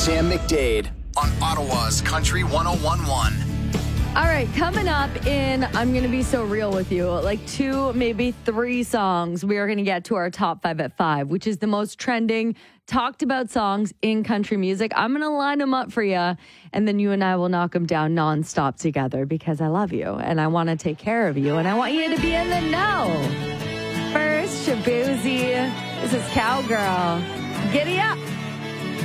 Sam McDade on Ottawa's Country 101.1. All right, coming up in I'm going to be so real with you, like 2, maybe 3 songs, we are going to get to our top 5 at 5, which is the most trending, talked about songs in country music. I'm going to line them up for you, and then you and I will knock them down nonstop together because I love you, and I want to take care of you, and I want you to be in the know. First, Shabuzi. This is Cowgirl. Giddy up.